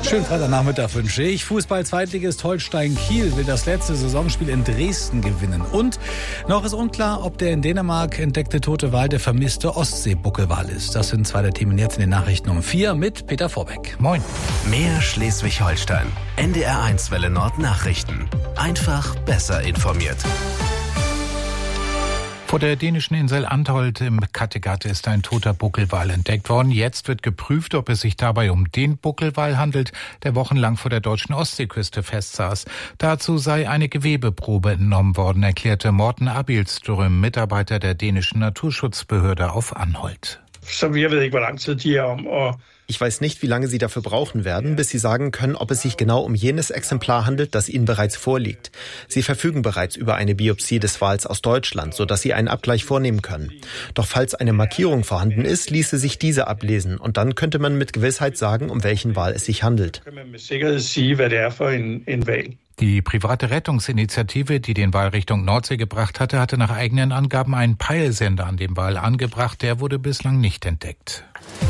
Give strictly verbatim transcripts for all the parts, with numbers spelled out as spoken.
Schönen Freitagnachmittag wünsche ich. Fußball-Zweitligist Holstein Kiel will das letzte Saisonspiel in Dresden gewinnen. Und noch ist unklar, ob der in Dänemark entdeckte tote Wal der vermisste Ostseebuckelwal ist. Das sind zwei der Themen jetzt in den Nachrichten um vier mit Peter Vorbeck. Moin. Mehr Schleswig-Holstein. N D R eins Welle Nord Nachrichten. Einfach besser informiert. Vor der dänischen Insel Anholt im Kattegat ist ein toter Buckelwal entdeckt worden. Jetzt wird geprüft, ob es sich dabei um den Buckelwal handelt, der wochenlang vor der deutschen Ostseeküste festsaß. Dazu sei eine Gewebeprobe entnommen worden, erklärte Morten Abilström, Mitarbeiter der dänischen Naturschutzbehörde auf Anholt. Ich weiß nicht, wie lange Sie dafür brauchen werden, bis Sie sagen können, ob es sich genau um jenes Exemplar handelt, das Ihnen bereits vorliegt. Sie verfügen bereits über eine Biopsie des Wals aus Deutschland, sodass Sie einen Abgleich vornehmen können. Doch falls eine Markierung vorhanden ist, ließe sich diese ablesen und dann könnte man mit Gewissheit sagen, um welchen Wal es sich handelt. Die private Rettungsinitiative, die den Wal Richtung Nordsee gebracht hatte, hatte nach eigenen Angaben einen Peilsender an dem Wal angebracht. Der wurde bislang nicht entdeckt.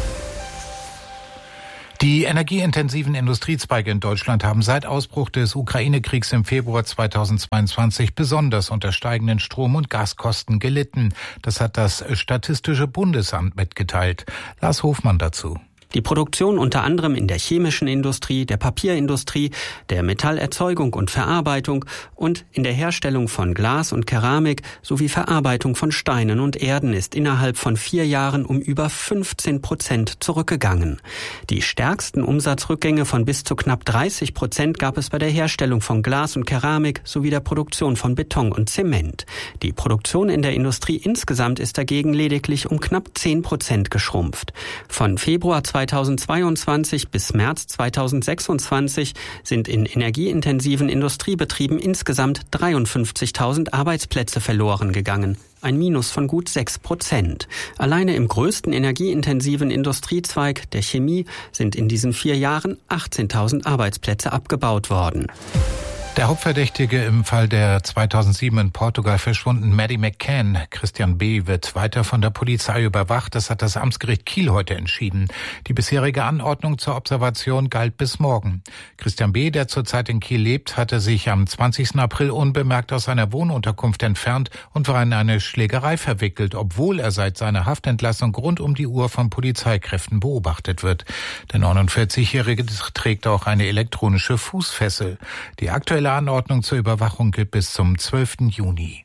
Die energieintensiven Industriezweige in Deutschland haben seit Ausbruch des Ukraine-Kriegs im Februar zweitausendzweiundzwanzig besonders unter steigenden Strom- und Gaskosten gelitten. Das hat das Statistische Bundesamt mitgeteilt. Lars Hofmann dazu. Die Produktion unter anderem in der chemischen Industrie, der Papierindustrie, der Metallerzeugung und Verarbeitung und in der Herstellung von Glas und Keramik sowie Verarbeitung von Steinen und Erden ist innerhalb von vier Jahren um über fünfzehn Prozent zurückgegangen. Die stärksten Umsatzrückgänge von bis zu knapp dreißig Prozent gab es bei der Herstellung von Glas und Keramik sowie der Produktion von Beton und Zement. Die Produktion in der Industrie insgesamt ist dagegen lediglich um knapp zehn Prozent geschrumpft. Von Februar zweitausendzweiundzwanzig bis März zweitausendsechsundzwanzig sind in energieintensiven Industriebetrieben insgesamt dreiundfünfzigtausend Arbeitsplätze verloren gegangen. Ein Minus von gut sechs Prozent. Alleine im größten energieintensiven Industriezweig, der Chemie, sind in diesen vier Jahren achtzehntausend Arbeitsplätze abgebaut worden. Der Hauptverdächtige im Fall der zweitausendsieben in Portugal verschwundenen Maddie McCann, Christian B., wird weiter von der Polizei überwacht. Das hat das Amtsgericht Kiel heute entschieden. Die bisherige Anordnung zur Observation galt bis morgen. Christian B., der zurzeit in Kiel lebt, hatte sich am zwanzigsten April unbemerkt aus seiner Wohnunterkunft entfernt und war in eine Schlägerei verwickelt, obwohl er seit seiner Haftentlassung rund um die Uhr von Polizeikräften beobachtet wird. Der neunundvierzigjährige trägt auch eine elektronische Fußfessel. Die aktuelle Die Anordnung zur Überwachung gilt bis zum zwölften Juni.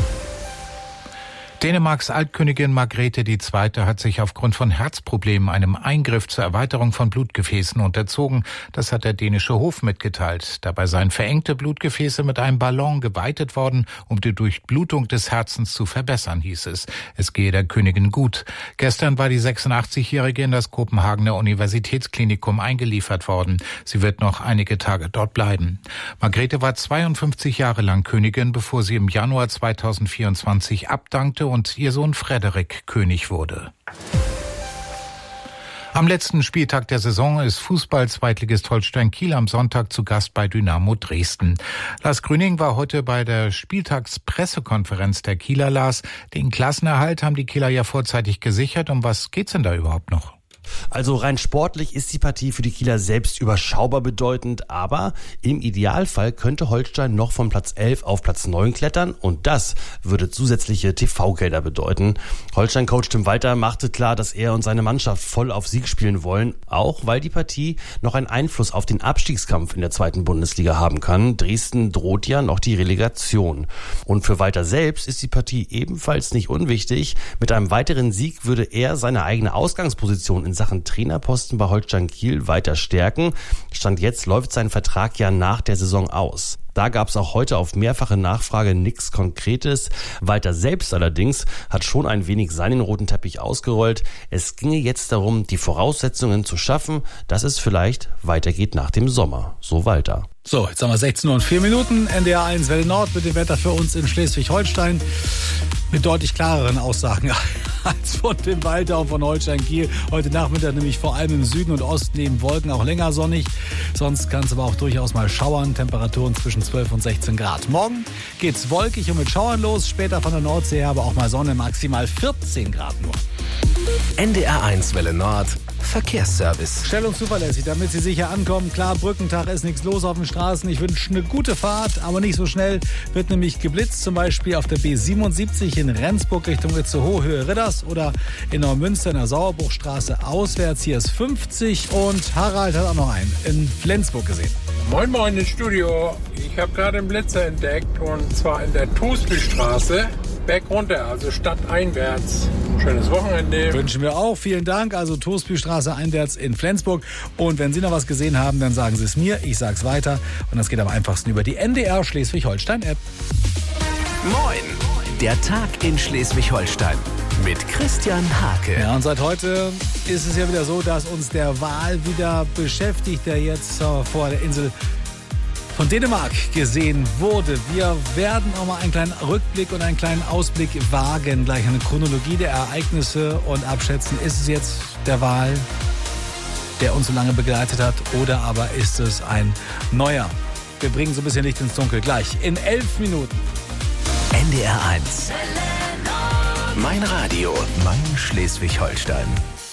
Dänemarks Altkönigin Margrethe die Zweite hat sich aufgrund von Herzproblemen einem Eingriff zur Erweiterung von Blutgefäßen unterzogen. Das hat der dänische Hof mitgeteilt. Dabei seien verengte Blutgefäße mit einem Ballon geweitet worden, um die Durchblutung des Herzens zu verbessern, hieß es. Es gehe der Königin gut. Gestern war die sechsundachtzigjährige in das Kopenhagener Universitätsklinikum eingeliefert worden. Sie wird noch einige Tage dort bleiben. Margrethe war zweiundfünfzig Jahre lang Königin, bevor sie im Januar zweitausendvierundzwanzig abdankte und ihr Sohn Frederik König wurde. Am letzten Spieltag der Saison ist Fußball-Zweitligist Holstein Kiel am Sonntag zu Gast bei Dynamo Dresden. Lars Grüning war heute bei der Spieltagspressekonferenz der Kieler. Lars, den Klassenerhalt haben die Kieler ja vorzeitig gesichert. Um was geht's denn da überhaupt noch? Also rein sportlich ist die Partie für die Kieler selbst überschaubar bedeutend, aber im Idealfall könnte Holstein noch von Platz elf auf Platz neun klettern und das würde zusätzliche T V-Gelder bedeuten. Holstein-Coach Tim Walter machte klar, dass er und seine Mannschaft voll auf Sieg spielen wollen, auch weil die Partie noch einen Einfluss auf den Abstiegskampf in der zweiten Bundesliga haben kann. Dresden droht ja noch die Relegation. Und für Walter selbst ist die Partie ebenfalls nicht unwichtig. Mit einem weiteren Sieg würde er seine eigene Ausgangsposition in Sachen Trainerposten bei Holstein Kiel weiter stärken. Stand jetzt läuft sein Vertrag ja nach der Saison aus. Da gab es auch heute auf mehrfache Nachfrage nichts Konkretes. Walter selbst allerdings hat schon ein wenig seinen roten Teppich ausgerollt. Es ginge jetzt darum, die Voraussetzungen zu schaffen, dass es vielleicht weitergeht nach dem Sommer. So Walter. So, jetzt haben wir sechzehn Uhr und vier Minuten. N D R eins Welle Nord mit dem Wetter für uns in Schleswig-Holstein. Mit deutlich klareren Aussagen als von dem Walter und von Holstein Kiel. Heute Nachmittag nämlich vor allem im Süden und Osten neben Wolken auch länger sonnig. Sonst kann es aber auch durchaus mal schauern. Temperaturen zwischen zwölf und sechzehn Grad. Morgen geht's wolkig und mit Schauern los. Später von der Nordsee her aber auch mal Sonne, maximal vierzehn Grad nur. N D R eins Welle Nord Verkehrsservice. Schnell und zuverlässig, damit Sie sicher ankommen. Klar, Brückentag ist nichts los auf den Straßen. Ich wünsche eine gute Fahrt, aber nicht so schnell. Wird nämlich geblitzt, zum Beispiel auf der B siebenundsiebzig in Rendsburg Richtung Itzehoe, Höhe Ridders oder in Neumünster in der Sauerbruchstraße auswärts. Hier ist fünfzig und Harald hat auch noch einen in Flensburg gesehen. Moin Moin ins Studio. Ich habe gerade einen Blitzer entdeckt und zwar in der Toastbystraße. Berg runter, also stadteinwärts. Schönes Wochenende. Wünschen wir auch. Vielen Dank. Also Toastbystraße einwärts in Flensburg. Und wenn Sie noch was gesehen haben, dann sagen Sie es mir. Ich sage es weiter. Und das geht am einfachsten über die N D R Schleswig-Holstein-App. Moin, der Tag in Schleswig-Holstein mit Christian Hake. Ja, und seit heute ist es ja wieder so, dass uns der Wal wieder beschäftigt, der jetzt vor der Insel von Dänemark gesehen wurde. Wir werden auch mal einen kleinen Rückblick und einen kleinen Ausblick wagen, gleich eine Chronologie der Ereignisse und abschätzen, ist es jetzt der Wal, der uns so lange begleitet hat, oder aber ist es ein neuer? Wir bringen so ein bisschen Licht ins Dunkel gleich in elf Minuten. N D R eins. Mein Radio, mein Schleswig-Holstein.